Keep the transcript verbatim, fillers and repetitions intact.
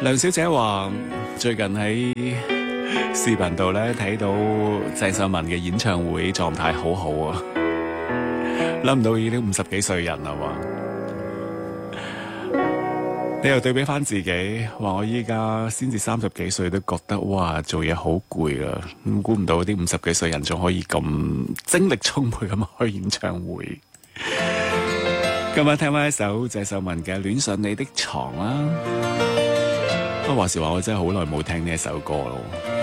梁小姐話最近喺視頻度咧睇到鄭秀文嘅演唱會狀態好好啊，諗唔到已經五十幾歲人啦喎。你又對比翻自己，話我依家先至三十幾歲都覺得哇做嘢好攰啊，咁估唔到啲五十幾歲人仲可以咁精力充沛咁開演唱會。今晚聽翻一首鄭秀文嘅《戀上你的床》啦。不過話時話，我真係好耐冇聽呢一首歌咯。